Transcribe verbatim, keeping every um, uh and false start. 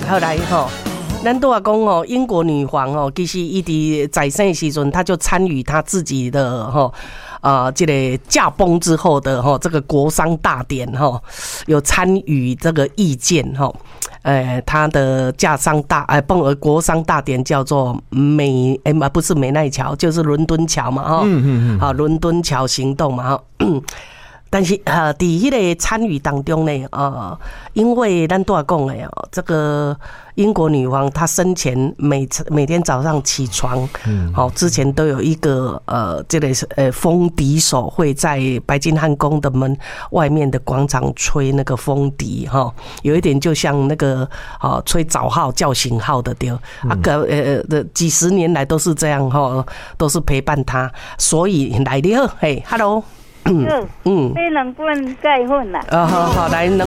后来吼。咱都要讲哦，英国女皇哦，其实伊伫在生的时阵，她就参与她自己的吼，呃，这个驾崩之后的吼这个国丧大典吼，有参与这个意见吼，呃，她的驾丧大呃崩而国丧大典叫做美哎嘛不是美奈桥，就是伦敦桥嘛哈，嗯嗯嗯，好，伦敦桥行动嘛哈。但是呃，在迄个参与当中呢，呃，因为咱都要讲的哦，这个英国女王她生前每每天早上起床，嗯，好、哦、之前都有一个呃，这个呃风笛手会在白金汉宫的门外面的广场吹那个风笛哈、哦，有一点就像那个哦吹早号叫醒号的对，啊个呃的几十年来都是这样哈、哦，都是陪伴她，所以来了，嘿 ，Hello。嗯嗯， 这两本盖粉啦。 啊，好好来。